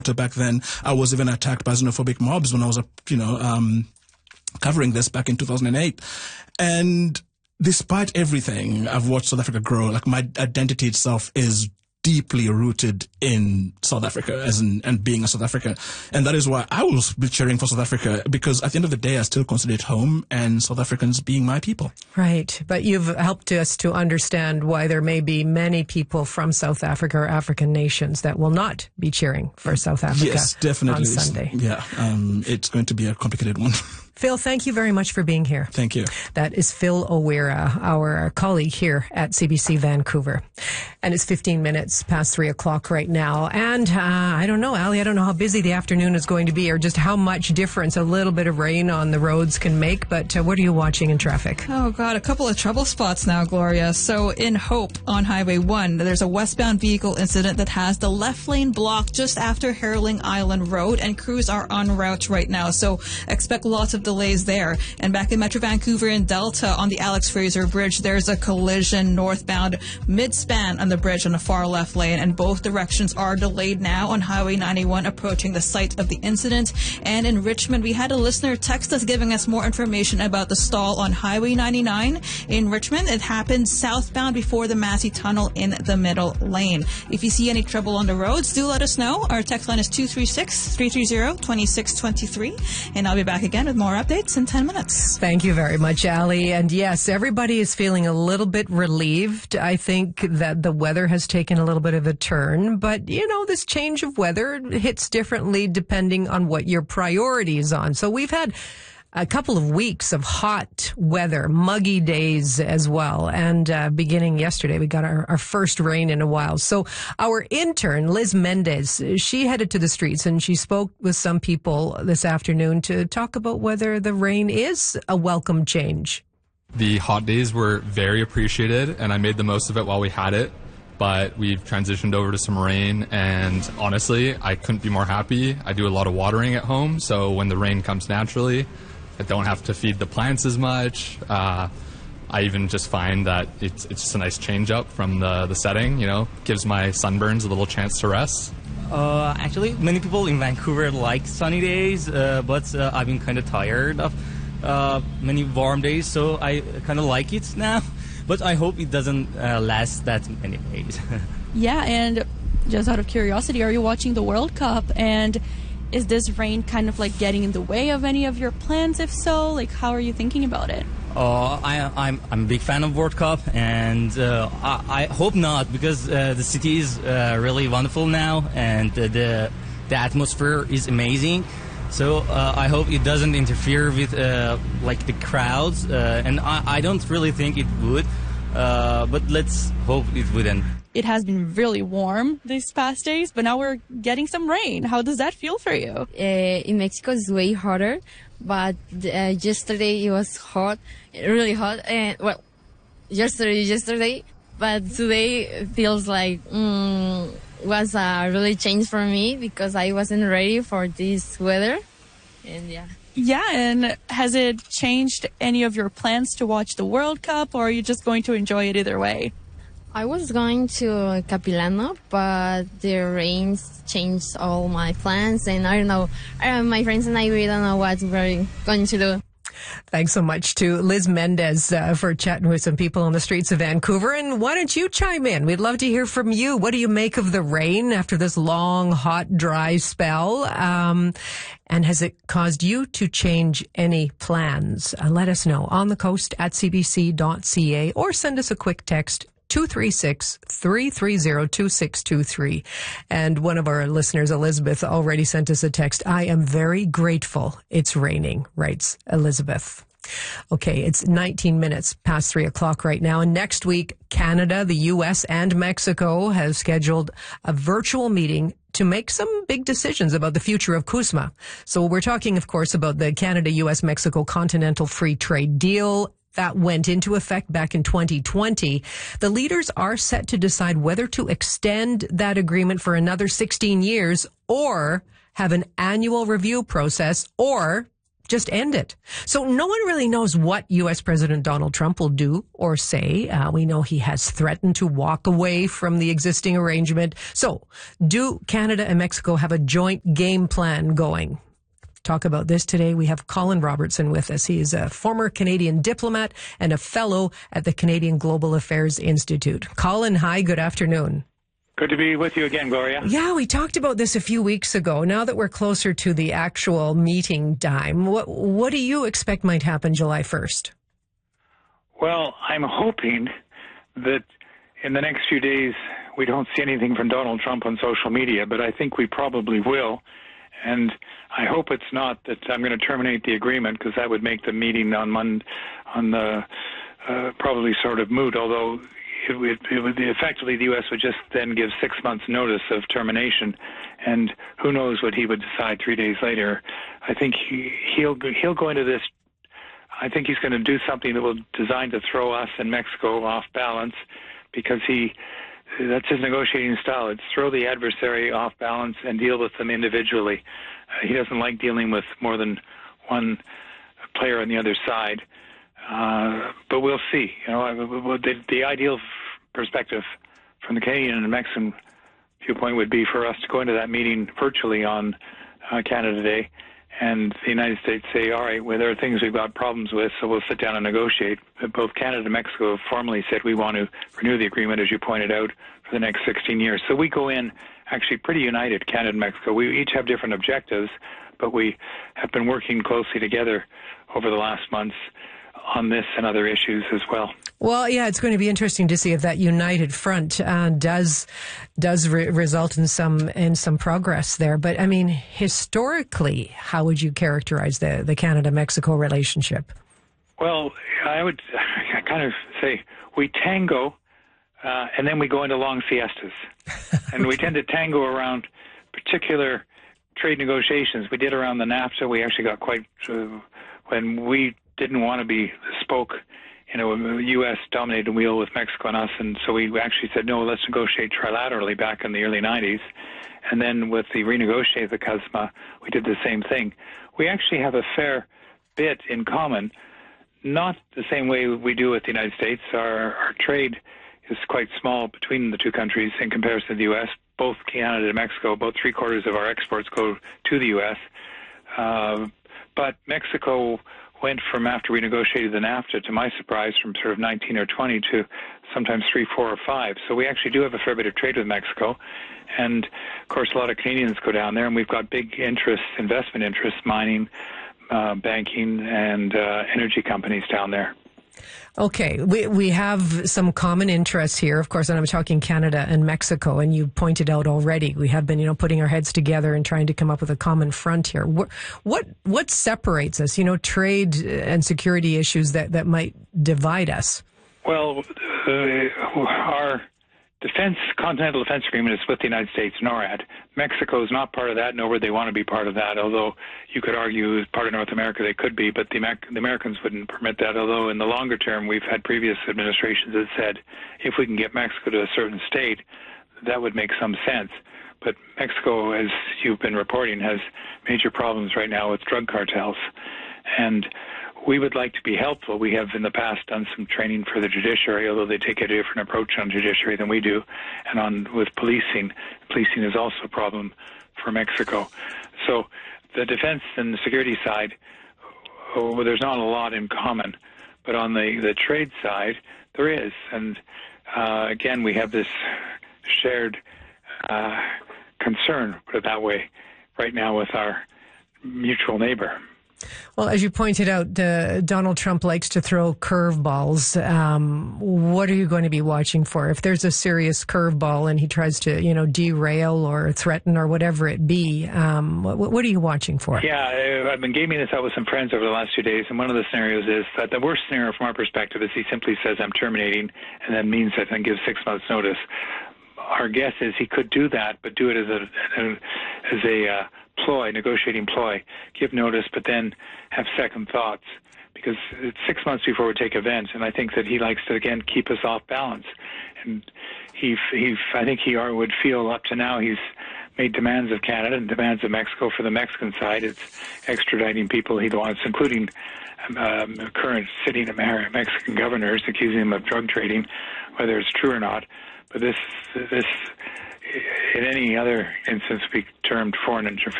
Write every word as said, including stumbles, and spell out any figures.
back then. I was even attacked by xenophobic mobs when I was, you know, um, covering this back in two thousand eight. And despite everything, I've watched South Africa grow. Like, my identity itself is deeply rooted in South Africa as in, and being a South African. And that is why I will be cheering for South Africa, because at the end of the day, I still consider it home and South Africans being my people. Right. But you've helped us to understand why there may be many people from South Africa or African nations that will not be cheering for South Africa. Yes, definitely. On Sunday. Yeah. Um, it's going to be a complicated one. Phil, thank you very much for being here. Thank you. That is Phil Owira, our colleague here at C B C Vancouver. And it's fifteen minutes past three o'clock right now. And uh, I don't know, Ali, I don't know how busy the afternoon is going to be or just how much difference a little bit of rain on the roads can make. But uh, what are you watching in traffic? Oh, God, a couple of trouble spots now, Gloria. So in Hope on Highway one, there's a westbound vehicle incident that has the left lane blocked just after Herling Island Road, and crews are en route right now. So expect lots of delays there. And back in Metro Vancouver and Delta on the Alex Fraser Bridge, there's a collision northbound mid-span on the bridge on the far left lane, and both directions are delayed now on Highway ninety-one approaching the site of the incident. And in Richmond, we had a listener text us giving us more information about the stall on Highway ninety-nine in Richmond. It happened southbound before the Massey Tunnel in the middle lane. If you see any trouble on the roads, do let us know. Our text line is two three six, three three zero, two six two three, and I'll be back again with more updates in ten minutes. Thank you very much, Ali. And yes, everybody is feeling a little bit relieved. I think that the weather has taken a little bit of a turn, but you know, this change of weather hits differently depending on what your priority is on. So we've had a couple of weeks of hot weather, muggy days as well. And uh, beginning yesterday, we got our, our first rain in a while. So our intern, Liz Mendez, she headed to the streets and she spoke with some people this afternoon to talk about whether the rain is a welcome change. The hot days were very appreciated, and I made the most of it while we had it. But we've transitioned over to some rain, and honestly, I couldn't be more happy. I do a lot of watering at home, so when the rain comes naturally, I don't have to feed the plants as much. Uh, I even just find that it's it's just a nice change up from the, the setting, you know, gives my sunburns a little chance to rest. Uh, actually, many people in Vancouver like sunny days, uh, but uh, I've been kind of tired of uh, many warm days, so I kind of like it now. But I hope it doesn't uh, last that many days. Yeah, and just out of curiosity, are you watching the World Cup? And is this rain kind of like getting in the way of any of your plans? If so, like, how are you thinking about it? Uh, I, I'm I'm a big fan of World Cup, and uh, I, I hope not, because uh, the city is uh, really wonderful now, and uh, the the atmosphere is amazing. So uh, I hope it doesn't interfere with uh, like the crowds, uh, and I, I don't really think it would, uh, but let's hope it wouldn't. It has been really warm these past days, but now we're getting some rain. How does that feel for you? Uh, in Mexico, it's way hotter, but uh, yesterday it was hot, really hot. And well, yesterday, yesterday, but today it feels like mm, was a really change for me because I wasn't ready for this weather, and yeah. Yeah, and has it changed any of your plans to watch the World Cup, or are you just going to enjoy it either way? I was going to Capilano, but the rains changed all my plans, and I don't know, uh, my friends and I, we don't know what we're going to do. Thanks so much to Liz Mendez uh, for chatting with some people on the streets of Vancouver. And why don't you chime in? We'd love to hear from you. What do you make of the rain after this long, hot, dry spell? Um, and has it caused you to change any plans? Uh, let us know on the coast at c b c dot c a or send us a quick text two three six, three three zero, two six two three. And one of our listeners, Elizabeth, already sent us a text. I am very grateful it's raining, writes Elizabeth. Okay, it's nineteen minutes past three o'clock right now. And next week, Canada, the U S, and Mexico have scheduled a virtual meeting to make some big decisions about the future of CUSMA. So we're talking, of course, about the Canada, U S, Mexico Continental Free Trade Deal. That went into effect back in twenty twenty. The leaders are set to decide whether to extend that agreement for another sixteen years or have an annual review process, or just end it. So no one really knows what U S. President Donald Trump will do or say. Uh, we know he has threatened to walk away from the existing arrangement. So do Canada and Mexico have a joint game plan going? Talk about this today. We have Colin Robertson with us. He is a former Canadian diplomat and a fellow at the Canadian Global Affairs Institute. Colin, hi, good afternoon. Good to be with you again, Gloria. Yeah, we talked about this a few weeks ago. Now that we're closer to the actual meeting time, what, what do you expect might happen July first? Well, I'm hoping that in the next few days we don't see anything from Donald Trump on social media, but I think we probably will. And I hope it's not that I'm going to terminate the agreement, because that would make the meeting on Monday, on the uh, probably sort of moot, although it would, it would be effectively the U S would just then give six months notice of termination, and who knows what he would decide three days later. I think he, he'll he'll go into this. I think he's going to do something that will designed to throw us and Mexico off balance, because he that's his negotiating style. It's throw the adversary off balance and deal with them individually. Uh, he doesn't like dealing with more than one player on the other side. Uh, but we'll see. You know, the, the ideal perspective from the Canadian and Mexican viewpoint would be for us to go into that meeting virtually on uh, Canada Day, and the United States say, all right, well, there are things we've got problems with, so we'll sit down and negotiate. But both Canada and Mexico have formally said we want to renew the agreement, as you pointed out, for the next sixteen years. So we go in actually pretty united, Canada and Mexico. We each have different objectives, but we have been working closely together over the last months on this and other issues as well. Well, yeah, it's going to be interesting to see if that united front uh, does does re- result in some in some progress there. But I mean, historically, how would you characterize the the Canada-Mexico relationship? Well, I would kind of say we tango, uh, and then we go into long siestas, and we tend to tango around particular trade negotiations. We did around the NAFTA. We actually got quite uh, when we didn't want to be spoke, you know, a U S-dominated wheel with Mexico and us, and so we actually said, no, let's negotiate trilaterally back in the early nineties. And then with the renegotiate the C U S M A, we did the same thing. We actually have a fair bit in common, not the same way we do with the United States. Our, our trade is quite small between the two countries in comparison to the U S. Both Canada and Mexico, about three-quarters of our exports go to the U S. Uh, but Mexico went from, after we negotiated the NAFTA, to my surprise, from sort of nineteen or twenty to sometimes three, four, or five. So we actually do have a fair bit of trade with Mexico. And, of course, a lot of Canadians go down there, and we've got big interests, investment interests, mining, uh, banking, and uh, energy companies down there. Okay, we we have some common interests here, of course, and I'm talking Canada and Mexico, and you pointed out already we have been, you know, putting our heads together and trying to come up with a common front here. What what, what separates us? You know, trade and security issues that, that might divide us. Well, uh, our defense continental defense agreement is with the United States, NORAD. Mexico is not part of that, nor would they want to be part of that, although you could argue as part of North America they could be, but the, Amer- the Americans wouldn't permit that, although in the longer term we've had previous administrations that said if we can get Mexico to a certain state, that would make some sense. But Mexico, as you've been reporting, has major problems right now with drug cartels, and we would like to be helpful. We have in the past done some training for the judiciary, although they take a different approach on judiciary than we do. And on with policing, policing is also a problem for Mexico. So the defense and the security side, oh, well, there's not a lot in common. But on the, the trade side, there is. And uh, again, we have this shared uh, concern, put it that way, right now with our mutual neighbor. Well, as you pointed out, uh, Donald Trump likes to throw curveballs. Um, what are you going to be watching for? If there's a serious curveball and he tries to, you know, derail or threaten or whatever it be, um, what, what are you watching for? Yeah, I've been gaming this out with some friends over the last few days, and one of the scenarios is that the worst scenario from our perspective is he simply says, I'm terminating, and then means that and gives six months' notice. Our guess is he could do that, but do it as a, as a uh, ploy, negotiating ploy, give notice, but then have second thoughts, because it's six months before we take events, and I think that he likes to, again, keep us off balance. And he, he I think he would feel up to now he's made demands of Canada and demands of Mexico. For the Mexican side, it's extraditing people he wants, including um, current sitting Mexican governors, accusing them of drug trading, whether it's true or not. But this, this, in any other instance, be termed foreign interference.